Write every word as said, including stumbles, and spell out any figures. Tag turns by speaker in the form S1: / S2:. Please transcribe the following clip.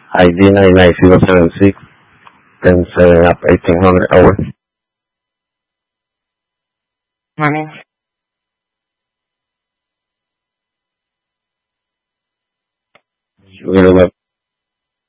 S1: I D nine nine zero seven six, ten seven up eighteen hundred, over.
S2: Morning.
S1: Sugar